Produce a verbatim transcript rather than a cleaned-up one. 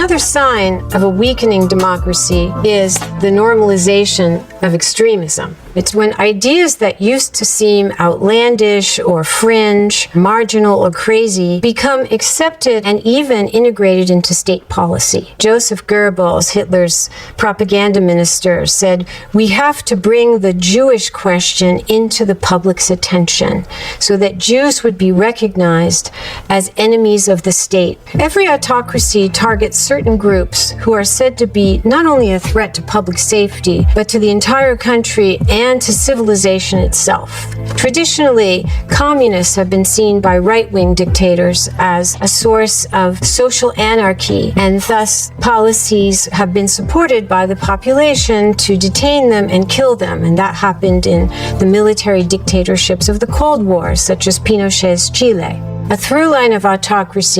Another sign of a weakening democracy is the normalization of extremism. It's when ideas that used to seem outlandish or fringe, marginal or crazy become accepted and even integrated into state policy. Joseph Goebbels, Hitler's propaganda minister, said, "We have to bring the Jewish question into the public's attention so that Jews would be recognized as enemies of the state." Every autocracy targets certain groups who are said to be not only a threat to public safety, but to the entire country and to civilization itself. Traditionally, communists have been seen by right-wing dictators as a source of social anarchy, and thus policies have been supported by the population to detain them and kill them, and that happened in the military dictatorships of the Cold War, such as Pinochet's Chile. A through line of autocracy